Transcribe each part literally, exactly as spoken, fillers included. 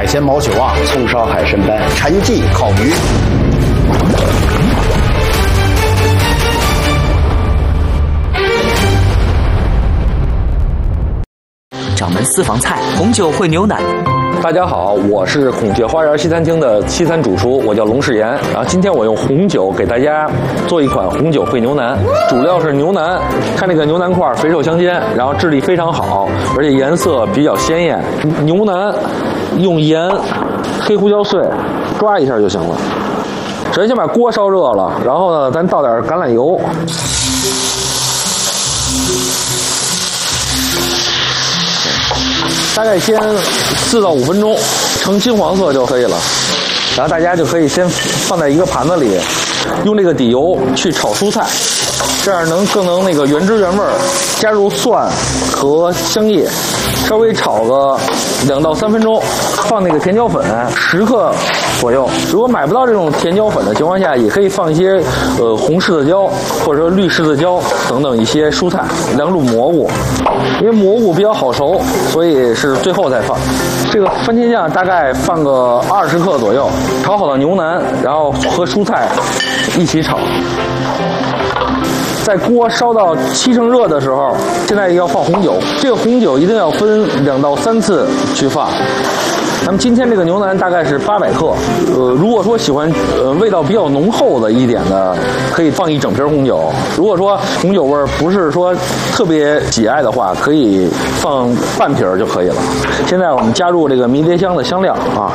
鲜毛血旺、葱烧海参斑、陈记烤鱼。 掌门私房菜，红酒烩牛腩。 大家好，我是孔雀花园西餐厅的西餐主厨，我叫龙世炎。然后今天我用红酒给大家做一款红酒烩牛腩，主料是牛腩，看这个牛腩块肥瘦相间，然后质地非常好，而且颜色比较鲜艳。牛腩用盐、黑胡椒碎抓一下就行了。首先先把锅烧热了，然后呢，咱倒点橄榄油。大概先四到五分钟，呈金黄色就可以了。然后大家就可以先放在一个盘子里，用这个底油去炒蔬菜，这样能更能那个原汁原味儿。加入蒜和香叶，稍微炒个两到三分钟，放那个甜椒粉十克左右。如果买不到这种甜椒粉的情况下，也可以放一些呃红柿子椒或者说绿柿子椒等等一些蔬菜，两种蘑菇。因为蘑菇比较好熟，所以是最后再放。这个番茄酱大概放个二十克左右，炒好的牛腩，然后和蔬菜一起炒。在锅烧到七成热的时候，现在要放红酒，这个红酒一定要分两到三次去放。那么今天这个牛腩大概是八百克，呃，如果说喜欢呃味道比较浓厚的一点的，可以放一整瓶红酒。如果说红酒味不是说特别喜爱的话，可以放半瓶就可以了。现在我们加入这个迷迭香的香料啊，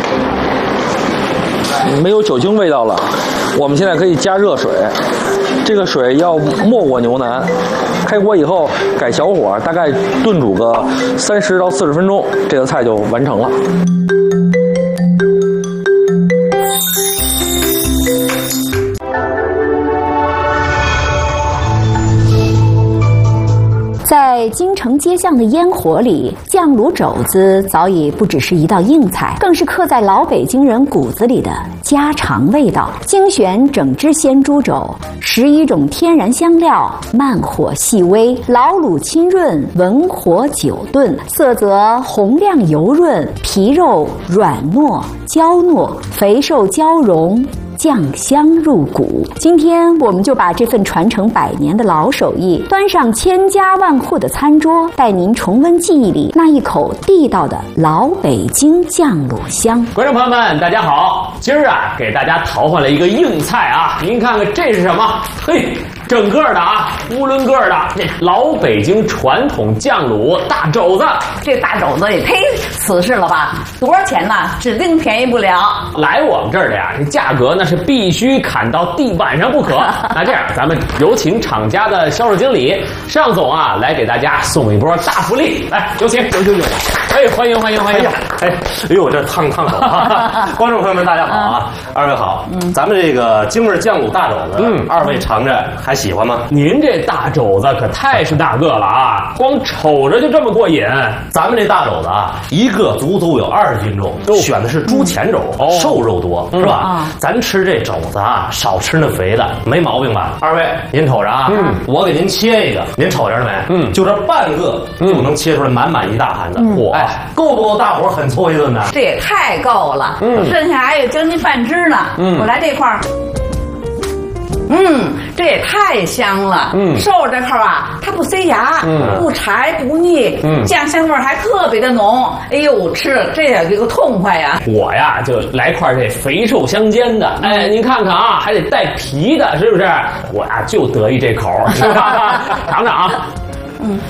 没有酒精味道了。我们现在可以加热水，这个水要没过牛腩。开锅以后改小火，大概炖煮个三十到四十分钟，这个菜就完成了。 在京城街巷的烟火里，酱卤肘子早已不只是一道硬菜，更是刻在老北京人骨子里的家常味道。精选整只鲜猪肘，十一种天然香料，慢火细煨，老卤亲润，文火久炖，色泽红亮油润，皮肉软糯娇糯，肥瘦交融，酱香入骨。今天我们就把这份传承百年的老手艺端上千家万户的餐桌，带您重温记忆里那一口地道的老北京酱卤香。 观众朋友们大家好，今儿啊给大家淘换了一个硬菜啊，您看看这是什么？嘿，整个的啊，乌伦个的这老北京传统酱卤大肘子。 这大肘子也忒瓷实了吧？多少钱呢？指定便宜不了。 来我们这儿的呀，这价格那是必须砍到地板上不可。那这样，咱们有请厂家的销售经理尚总啊，来给大家送一波大福利。来，有请，有请有请。哎，欢迎欢迎欢迎！ 哎，哎呦，这烫烫手啊！观众朋友们，大家好啊！二位好，嗯，咱们这个京味酱卤大肘子，嗯，二位尝着还喜欢吗？ 您这大肘子可太是大个了啊，光瞅着就这么过瘾。 咱们这大肘子啊，一个足足有二十斤重，选的是猪前肘， 哦、 瘦肉多，是吧？啊、咱吃这肘子啊，少吃那肥的，没毛病吧？二位，您瞅着啊，嗯，我给您切一个，您瞅着了没？嗯，就这半个就能切出来满满一大盘子，嚯、嗯！哎，够不够大伙很搓一顿呢？ 这也太够了，嗯，剩下还有将近半只呢。嗯，我来这块儿。嗯，这也太香了。嗯，瘦肉这块啊，它不塞牙，嗯，不柴不腻，嗯，酱香味还特别的浓。哎呦，吃了这也个痛快呀！ 我呀就来块这肥瘦相间的。哎，您看看啊，还得带皮的，是不是？我呀就得意这口，是吧？尝尝啊。 嗯，